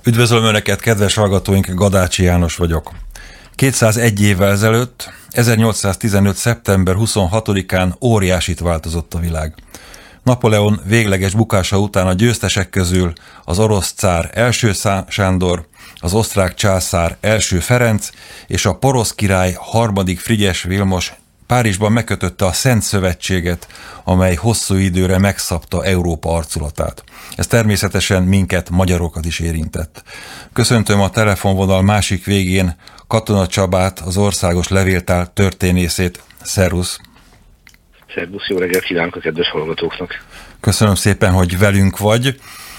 Üdvözlöm Önöket, kedves hallgatóink, Gadácsi János vagyok. 201 évvel ezelőtt, 1815. szeptember 26-án óriásit változott a világ. Napóleon végleges bukása után a győztesek közül az orosz cár első Sándor, az osztrák császár első Ferenc és a porosz király harmadik Frigyes Vilmos Párizsban megkötötte a Szent Szövetséget, amely hosszú időre megszabta Európa arculatát. Ez természetesen minket, magyarokat is érintett. Köszöntöm a telefonvonal másik végén Katona Csabát, az Országos Levéltár történészét. Szervusz! Szervusz, jó reggelt kívánok a kedves hallgatóknak! Köszönöm szépen, hogy velünk vagy.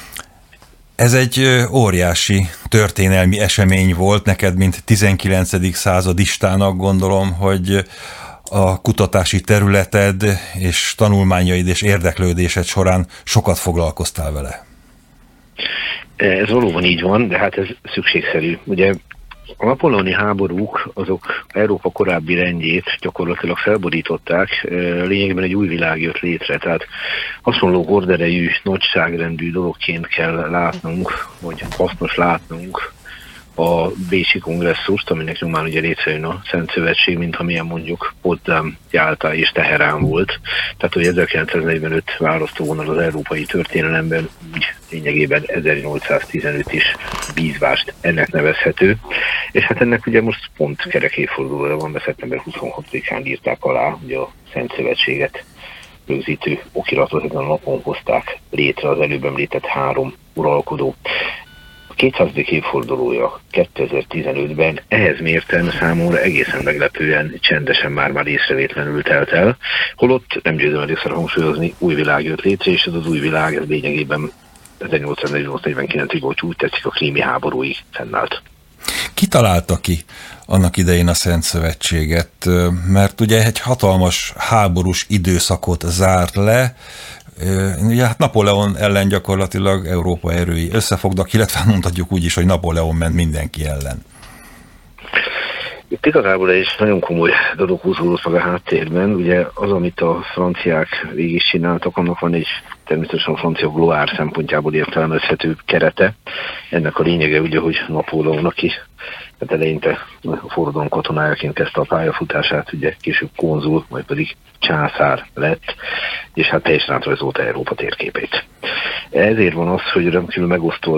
Ez egy óriási történelmi esemény volt neked, mint 19. századistának, gondolom, hogy a kutatási területed és tanulmányaid és érdeklődésed során sokat foglalkoztál vele. Ez valóban így van, de hát ez szükségszerű. Ugye a napóleoni háborúk azok Európa korábbi rendjét gyakorlatilag felborították, lényegében egy új világ jött létre, tehát hasonló horderejű, nagyságrendű dologként kell látnunk, vagy hasznos látnunk a Bécsi kongresszust, aminek nyomán ugye létrejön a Szent Szövetség, mint amilyen mondjuk Potsdam, Jálta és Teherán volt. Tehát, hogy 1945 választóvonal az európai történelemben, úgy lényegében 1815 is bízvást ennek nevezhető. És hát ennek ugye most pont kerek évfordulója van, mert szeptember 26-án írták alá, ugye a Szent Szövetséget rögzítő okiratot ezen a napon hozták létre az előbb említett három uralkodó. A 200. évfordulója 2015-ben ehhez mérten számomra egészen meglepően, csendesen már észrevétlenül telt el, holott nem győzöm először hangsúlyozni, új világ jött létre, és ez az új világ ez lényegében 1848-49-ig, vagy úgy tetszik, a krími háborúig fennállt. Ki találta ki annak idején a Szent Szövetséget? Mert ugye egy hatalmas háborús időszakot zárt le, ugye hát Napóleon ellen gyakorlatilag Európa erői összefognak, illetve mondhatjuk úgy is, hogy Napóleon ment mindenki ellen. Itt igazából egy nagyon komoly dolog húzódott meg a háttérben. Ugye az, amit a franciák végig is csináltak, annak van egy természetesen a francia gloire szempontjából értelmezhető kerete. Ennek a lényege ugye, hogy Napóleon, aki hát eleinte a forradalom katonájaként kezdte a pályafutását, ugye később konzul, majd pedig császár lett, és hát teljesen átrajzolta Európa térképét. Ezért van az, hogy rendkívül megosztó